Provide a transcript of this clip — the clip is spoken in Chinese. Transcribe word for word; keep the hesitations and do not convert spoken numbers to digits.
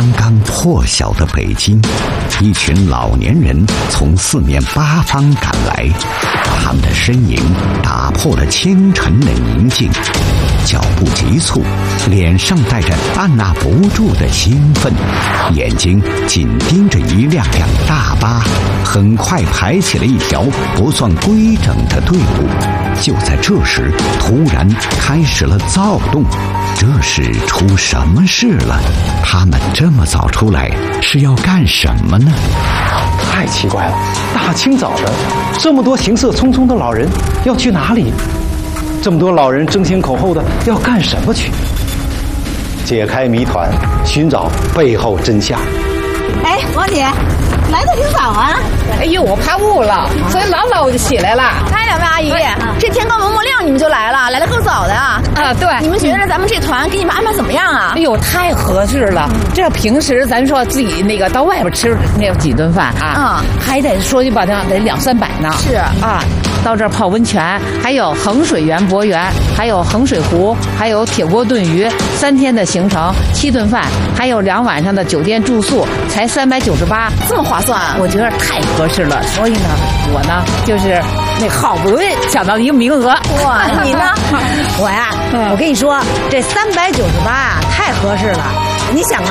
刚刚破晓的北京，一群老年人从四面八方赶来，他们的身影打破了清晨的宁静，脚步急促，脸上带着按捺不住的兴奋，眼睛紧盯着一辆辆大巴，很快排起了一条不算规整的队伍。就在这时，突然开始了躁动。这是出什么事了？他们这么早出来是要干什么呢？ 太奇怪了，大清早的，这么多行色匆匆的老人要去哪里？这么多老人争先恐后的要干什么去？解开谜团，寻找背后真相。 哎，王姐，来的挺早啊！ 哎呦，我怕雾了，所以老早我就起来了。 哎，两位阿姨，这天刚蒙蒙亮你们就来了，来的够早的啊！ 啊，对， 你们觉得咱们这团给你们安排怎么样啊？ 哎呦，太合适了！这平时咱说自己那个到外边吃那几顿饭啊，嗯，还得说句吧，得两三百呢。 是啊，到这儿泡温泉，还有衡水园博园，还有衡水湖，还有铁锅炖鱼，三天的行程，七顿饭，还有两晚上的酒店住宿，才三百九十八， 这么划算啊！ 我觉得太合适了，所以呢，我呢就是那好不容易抢到一个名额。 哇，你呢？ 我呀，我跟你说，这三百九十八啊，太合适了。你想啊。